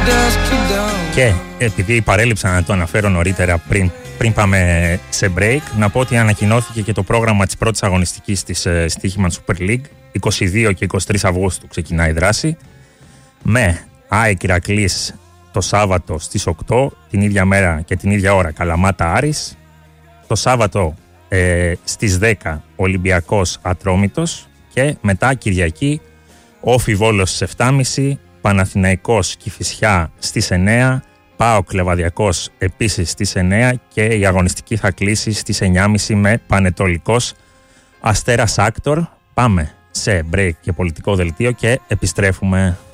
Και επειδή παρέλειψα να το αναφέρω νωρίτερα πριν πάμε σε break, να πω ότι ανακοινώθηκε και το πρόγραμμα της πρώτης αγωνιστικής της Στοίχημαν Super League. 22 και 23 Αυγούστου ξεκινάει η δράση, με ΑΕΚ Ηρακλής το Σάββατο στις 8, την ίδια μέρα και την ίδια ώρα Καλαμάτα Άρης. Το Σάββατο στις 10 Ολυμπιακός Ατρόμητος, και μετά Κυριακή Όφι Βόλος στις 7.30, Παναθηναϊκός Κηφισιά στις 9, ΠΑΟΚ Λεβαδιακός επίσης στις 9, και η αγωνιστική θα κλείσει στις 9.30 με Πανετολικός Αστέρας Άκτορ. Πάμε σε break και πολιτικό δελτίο και επιστρέφουμε.